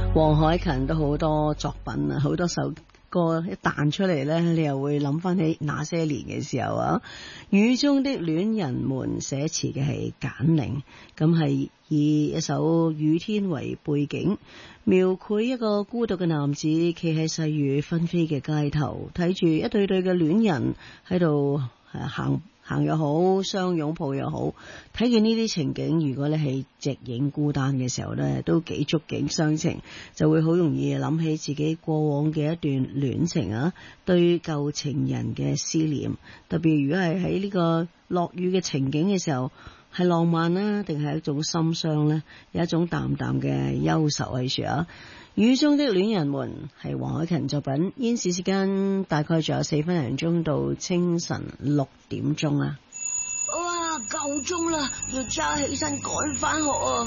黃凱芹都好多作品啊，好多首歌一彈出嚟呢，你又會諗翻起那些年嘅時候啊。雨中的戀人們寫詞嘅係簡玲，咁係以一首雨天為背景，描繪一個孤獨嘅男子企喺細雨紛飛嘅街頭，睇住一對對嘅戀人喺度行又好，相擁抱又好，睇見呢啲情景，如果你係夕影孤單嘅時候呢，都幾觸景傷情，就會好容易諗起自己過往嘅一段戀情啊，對舊情人嘅思念。特別如果係喺呢個落雨嘅情景嘅時候，係浪漫啦，定係一種心傷呢？有一種淡淡嘅憂愁喺處啊。雨中的戀人們係黃凱芹作品，現時時間大概仲有4分零鐘到清晨6點鐘啊。 哇，夠鐘啦，要揸起身趕返學啊！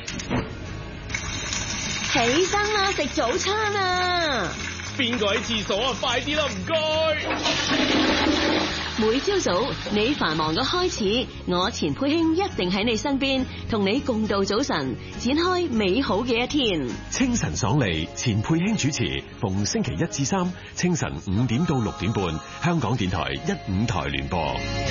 起身啦，食早餐啊！ 邊個喺廁所啊？快啲啦，唔該！ 每朝早你繁忙嘅開始，我錢佩卿一定喺你身邊，同你共度早晨，展開美好嘅一天。 清晨爽利，錢佩卿主持，逢星期1至3清晨5點到6點半，香港電台1、5台聯播。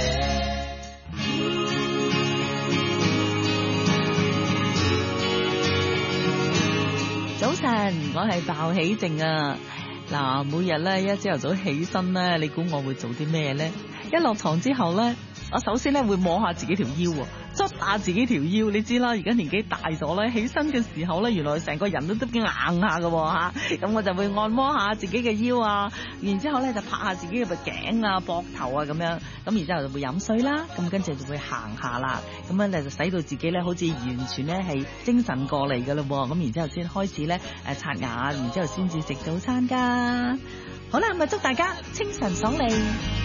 早晨，我係鮑起靜啊！嗱，每日咧一朝頭早起身咧，你估我會做啲咩咧？一落床之後咧，我首先咧會摸下自己條腰，捽下自己條腰。你知啦，而家年紀大咗咧，起身嘅時候咧，原來成個人都硬下噶吓。咁我就會按摩下自己嘅腰啊，然之後咧就拍下自己嘅頸啊、膊頭啊咁樣。咁然之後就會飲水啦，咁跟住就會行下啦。咁樣咧就使到自己咧好似完全咧係精神過嚟噶啦。咁然之後先開始咧刷牙，然之後先至食早餐噶。好啦，咁啊祝大家清晨爽利。